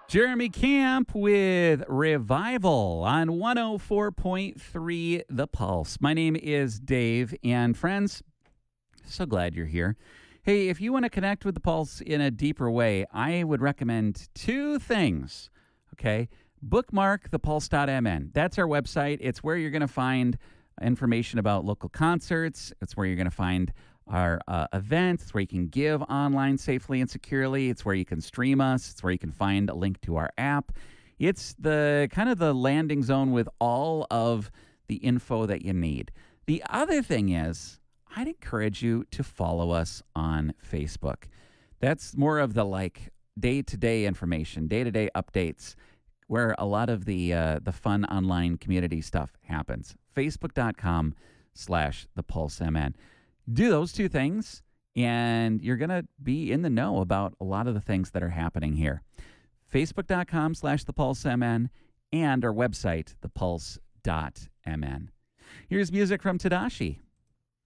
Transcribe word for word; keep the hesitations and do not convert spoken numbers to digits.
Jeremy Camp with Revival on one oh four point three The Pulse. My name is Dave, and friends, so glad you're here. Hey, if you want to connect with The Pulse in a deeper way, I would recommend two things, okay? Bookmark the pulse dot m n. That's our website. It's where you're going to find information about local concerts. It's where you're going to find our uh, events. It's where you can give online safely and securely. It's where you can stream us. It's where you can find a link to our app. It's the kind of the landing zone with all of the info that you need. The other thing is, I'd encourage you to follow us on Facebook. That's more of the like day-to-day information, day-to-day updates, where a lot of the uh, the fun online community stuff happens. Facebook.com slash the Pulse M N. Do those two things, and you're going to be in the know about a lot of the things that are happening here. Facebook.com slash the Pulse M N and our website, the pulse dot m n. Here's music from Tadashi.